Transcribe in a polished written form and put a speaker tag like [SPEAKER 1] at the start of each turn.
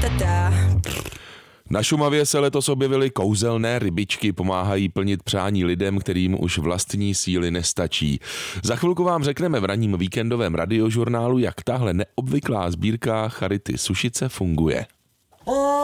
[SPEAKER 1] Na Šumavě se letos objevily kouzelné rybičky, pomáhají plnit přání lidem, kterým už vlastní síly nestačí. Za chvilku vám řekneme v ranním víkendovém radiožurnálu, jak tahle neobvyklá sbírka Charity Sušice funguje.